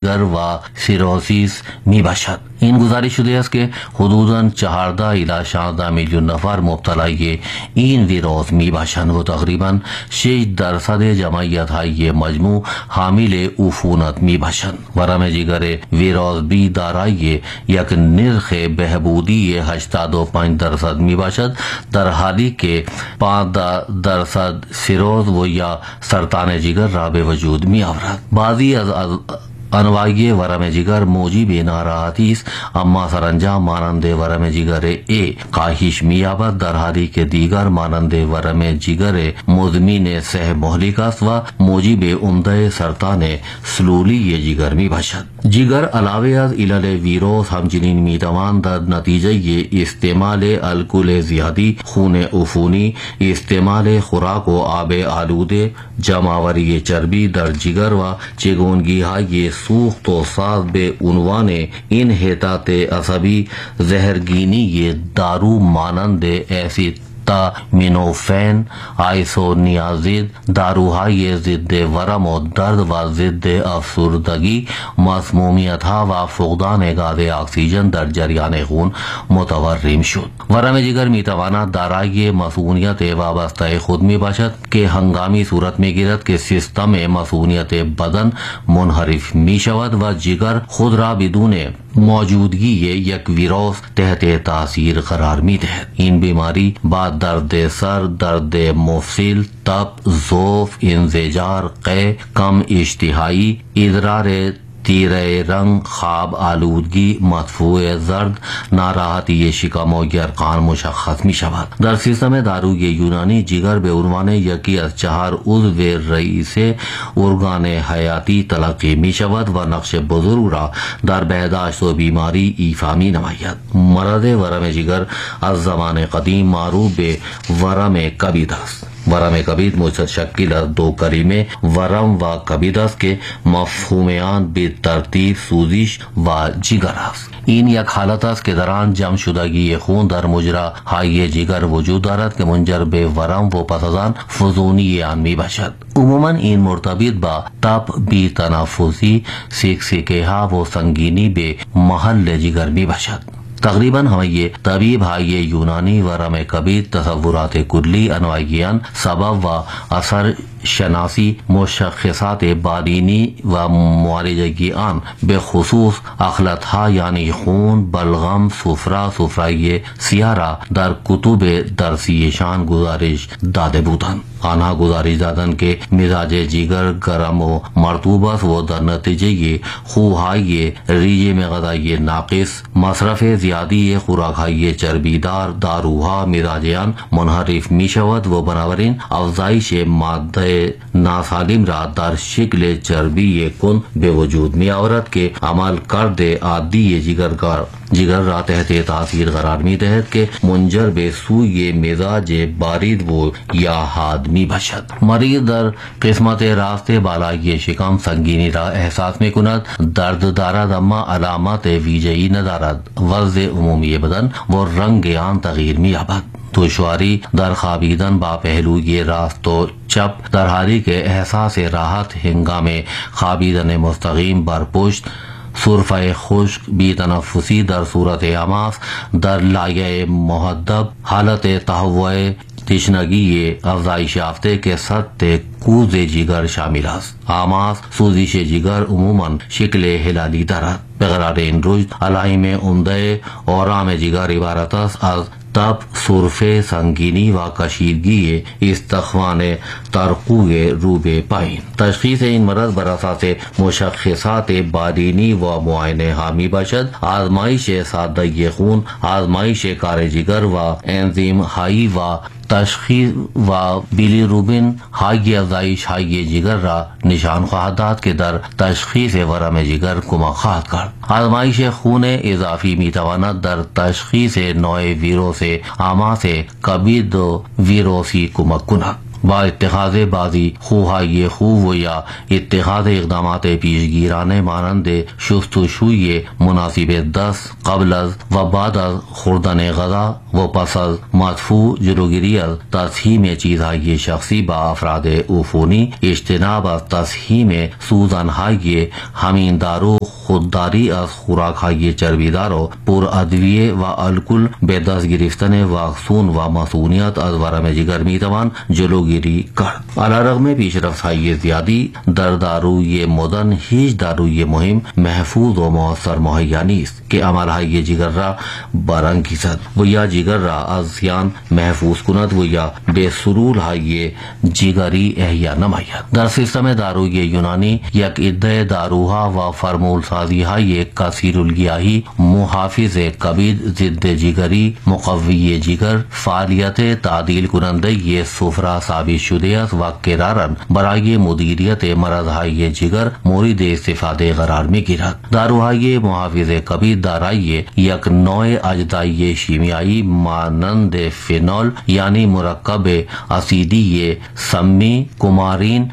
جگر و سیروسیس می باشد. این گزارش شده است که حدوداً 14 الی 16 میلیون نفر مبتلای این ویروس می باشند و تقریباً 6% جمعیت های مجموع حامل عفونت می باشند. ورم جگر ویروس بی دارای یک نرخ بهبودی 85% می باشد، در حالی که 5% سیروز و یا سرطان جگر را به وجود می آورد. بعضی از انواع ورم جگر موجب ناراحتی است، اما سرانجام مانند ورم جگر A کاهش می‌یابد، در حالی که دیگر مانند ورم جگر مزمن سه مهلک است و موجب عمده سرطان سلولی جگر می باشد. جگر علاوه از علل ویروس همچنین می‌توان در نتیجه استعمال الکل زیادی، خون عفونی، استعمال خوراک و آب آلوده، جمع‌آوری چربی در جگر و چگونگی‌های سوخت و ساز به عنوان انحطاط عصبی، زهرگینی دارو مانند اسیتامینوفن، آیسونیازید، داروهای ضد ورم و درد و ضد افسردگی، مسمومیت ها و فقدان گاز اکسیژن در جریان خون متورم شد. ورم جگر می تواند دارای مسئولیت وابسته خود می باشد که هنگامی صورت می گیرد که سیستم مسئولیت بدن منحرف می شود و جگر خود را بدون موجودگی یک ویروس تحت تاثیر قرار می دهد. این بیماری با درد سر، درد مفصل، تب، ضعف، انزجار، قے، کم اشتهایی، ادرار تیره رنگ، خواب آلودگی، مدفوع زرد، ناراحتی شکم و گرقان مشخص می شود. در سیستم داروی یونانی جگر به عنوان یکی از 4 عضو رئیس ارگان حیاتی تلقی می شود و نقش بزرگ را در بهداشت و بیماری ایفا می نماید. مرض ورم جگر از زمان قدیم معروف به ورم کبد است. ورم کبد متشکل از 2 کلمه ورم و کبد است که مفهوم آن به ترتیب سوزش و جگر است. این یک حالت است که در آن جمع شدگی خون در مجراهای جگر وجود دارد که منجر به ورم و پس از آن فزونی آن می باشد. عموما این مرتبط با تب، بی تنفسی، سکسکه ها و سنگینی به محل جگر می باشد. تقریباً همه طبیب های یونانی ورم کبد تصورات کلی، انواعیان، سبب و اثر شناسی، مشخصات بالینی و معالجگی آن، به خصوص اخلطها یعنی خون، بلغم، سفره سیاه را در کتب درسیشان گزارش داده بودند. آنها گزارش دادند که مزاج جگر گرم و مرطوب است و در نتیجه خوهای رژیم غذایی ناقص، مصرف زیادی خوراکهای چربیدار، داروها مزاج آن منحرف می شود و بنابراین افزایش ماده ناسالم را در شکل چربی کن به وجود می آورد که عمل کرده عادی جگر را تحت تاثیر قرار می دهد که منجر به سوی مزاج بارد و یا حاد می باشد. مریض در قسمت راست بالای شکم سنگینی را احساس می کند، درد دارد اما علامات ویژه‌ای ندارد، وضع عمومی بدن و رنگ آن تغییر می یابد. دشواری در خوابیدن با پهلوی راست و چپ، در حالی که احساس راحت هنگام خوابیدن مستقیم بر پشت، سرفه خشک، بی تنفسی در صورت آماس، در لایه مهدب، حالت تهوع، تشنگی افزایش یافته که سطح کوز جگر شامل است. آماس، سوزش جگر عموماً شکل هلالی دارد. بغیر این رشد علائم عمده آرام جگر عبارت است از تب، سرفه، سنگینی و کشیدگی استخوان ترقوی رو به پایین. تشخیص این مرض بر اساس مشخصات بالینی و معاینه ها می باشد: آزمایش سادگی خون، آزمایش کار جگر و انزیم هایی و تشخیص و بیلیروبین های افزایش های جگر را نشان خواهد داد که در تشخیص ورم جگر کمک خواهد کرد. آزمایش خون اضافی می تواند در تشخیص نوع ویروس آماس کبد و ویروسی کمک کند. با اتخاذ بعضی خواهی خوب و یا اتخاذ اقدامات پیشگیرانه مانند شستشوی مناسب دست قبل از و بعد از خوردن غذا و پس از مدفوع، جلوگیری از تسهیم چیزهای شخصی با افراد عفونی، اجتناب از تسهیم سوزنهای همین دارو، خودداری از خوراکهای چربیدار و پرادویه و الکل، به دست گرفتن واکسون و مسئولیت از ورم جگر میتوان جلوگیری کرد. علیرغم پیشرفت‌های زیادی در داروی مدرن، هیچ داروی مهم، محفوظ و مؤثر مهیا نیست که عملهای جگر را برانگیزد و یا جگر را از زیان محفوظ کند و یا به سلولهای جگری احیا نماید. در سیستم داروی یونانی یک عده داروها و فرمول سازی‌های کثیرالگیاهی محافظ کبد، ضد جگری، مقوی جگر، فعالیت تعدیل کننده صفرا ثابت شده است و قرارن برای مدیریت مرضهای جگر مورد استفاده قرار می گیرد. داروهای محافظ کبد دارای یک نوع اجزای شیمیایی مانند فینول یعنی مرکب اسیدی سمی، کومارین،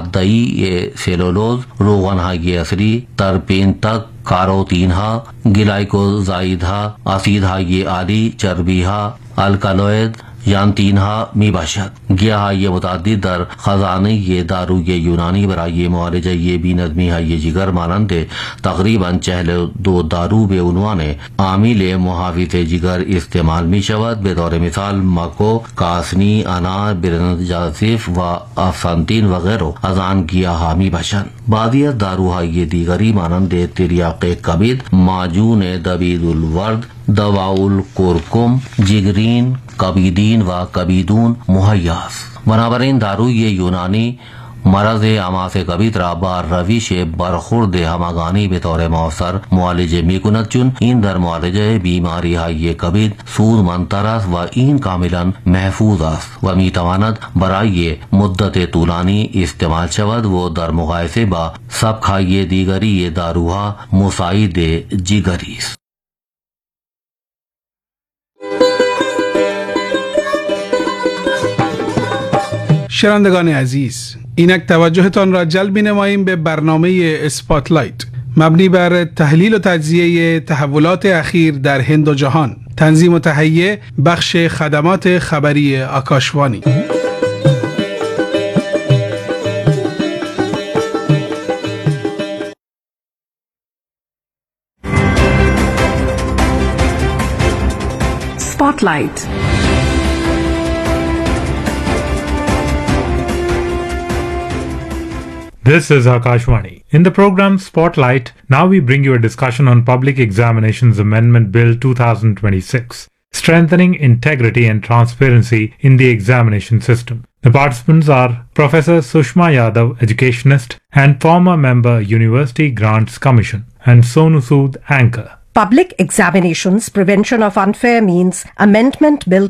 ماده سلولوز، روغنهای اصلی، ترپین تک، کاروتین ها، گلایکوزاید ها، اسیدهای عالی، چربی ها، الکالوید ژانتین ها می باشد. گیاهای متعدد در خزانه داروی یونانی برای معالجه بی‌نظمی های جگر مانند تقریباً 42 دارو به عنوان عامل محافظ جگر استعمال می شود. به طور مثال مکو، کاسنی، انار، برنجازیف و آفسانتین وغیرہ از آن گیاها می باشند. بعضی از داروهای دیگری مانند تریاق کبد، معجون دبید الورد، دواء الکرکم، جگرین، کبیدین و کبیدون مهیا است. بنابراین داروی یونانی مرض اماس کبد را با روش برخورد همگانی به طور مؤثر معالجه می کند، چون این در معالجه بیماری های کبد سودمندتر است و این کاملا محفوظ است و می تواند برای مدت طولانی استعمال شود و در مقایسه با سبک های دیگری داروها مساعد جگری است. شنوندگان عزیز، اینک توجهتان را جلب نماییم به برنامه اسپاتلایت مبنی بر تحلیل و تجزیه تحولات اخیر در هند و جهان. تنظیم و تهیه بخش خدمات خبری Akashvani. Spotlight. This is Akashvani. In the program Spotlight, now we bring you a discussion on Public Examinations Amendment Bill 2026, strengthening integrity and transparency in the examination system. The participants are Professor Sushma Yadav, educationist and former member University Grants Commission, and Sonu Sood, anchor. Public Examinations Prevention of Unfair Means Amendment Bill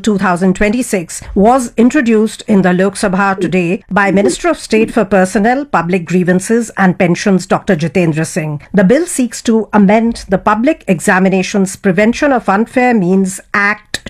2026 was introduced in the Lok Sabha today by Minister of State for Personnel, Public Grievances and Pensions Dr. Jitendra Singh. The bill seeks to amend the Public Examinations Prevention of Unfair Means Act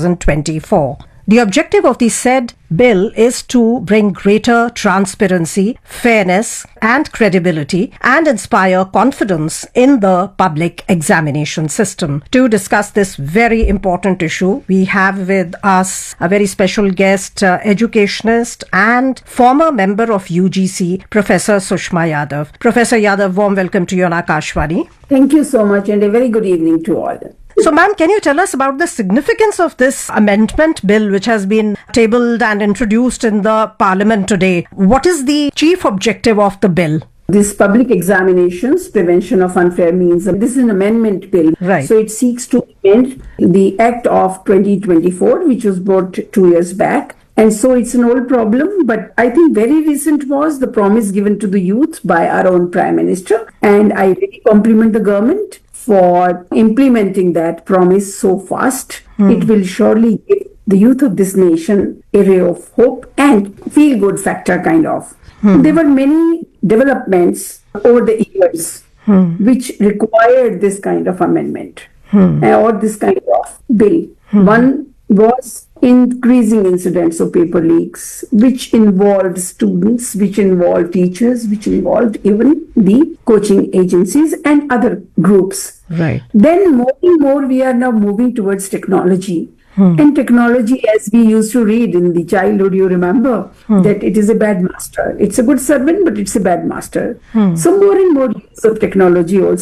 2024. The objective of the said bill is to bring greater transparency, fairness, and credibility and inspire confidence in the public examination system. To discuss this very important issue, we have with us a very special guest, educationist and former member of UGC, Professor Sushma Yadav. Professor Yadav, warm welcome to you on Akashvani. Thank you so much and a very good evening to all. So, ma'am, can you tell us about the significance of this amendment bill which has been tabled and introduced in the Parliament today? What is the chief objective of the bill? This Public Examinations Prevention of Unfair Means, this is an amendment bill. Right. So it seeks to amend the Act of 2024, which was brought 2 years back. And so it's an old problem, but I think very recent was the promise given to the youth by our own Prime Minister. And I really compliment the government for implementing that promise so fast. It will surely give the youth of this nation a ray of hope and feel-good factor kind of. There were many developments over the years which required this kind of amendment or this kind of bill. One was increasing incidents of paper leaks, which involved students, which involved teachers, which involved even the coaching agencies and other groups. Right. Then more and more we are now moving towards technology. And technology, as we used to read in the childhood, you remember, that it is a bad master. It's a good servant, but it's a bad master. So more and more use of technology also